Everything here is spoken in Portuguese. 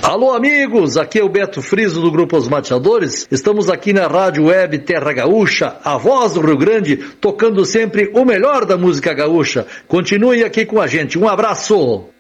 Alô, amigos, aqui é o Beto Friso do Grupo Os Mateadores. Estamos aqui na Rádio Web Terra Gaúcha, a voz do Rio Grande, tocando sempre o melhor da música gaúcha. Continue aqui com a gente. Um abraço!